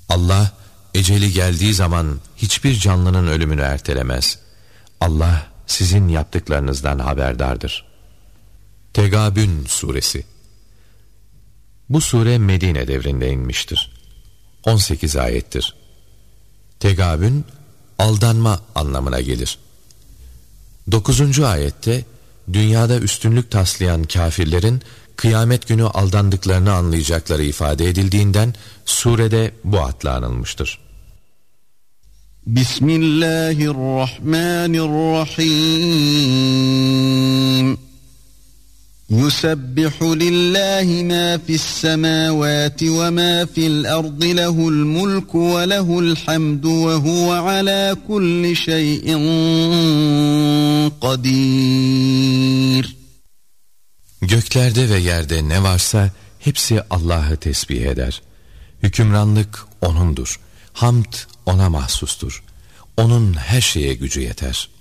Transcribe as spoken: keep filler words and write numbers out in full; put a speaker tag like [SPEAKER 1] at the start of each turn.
[SPEAKER 1] Allah eceli geldiği zaman hiçbir canlının ölümünü ertelemez. Allah sizin yaptıklarınızdan haberdardır. Tegabün suresi. Bu sure Medine devrinde inmiştir. on sekiz ayettir. Tegabün, aldanma anlamına gelir. dokuzuncu ayette dünyada üstünlük taslayan kafirlerin kıyamet günü aldandıklarını anlayacakları ifade edildiğinden surede bu adla anılmıştır.
[SPEAKER 2] Bismillahirrahmanirrahim. Yusebbihu lillahi ma fis semavati ve ma fil ardı lehul mulku ve lehul hamdu ve huve ala kulli şeyin kadir.
[SPEAKER 1] Göklerde ve yerde ne varsa hepsi Allah'ı tesbih eder. Hükümranlık O'nundur. Hamd O'na mahsustur. O'nun her şeye gücü yeter.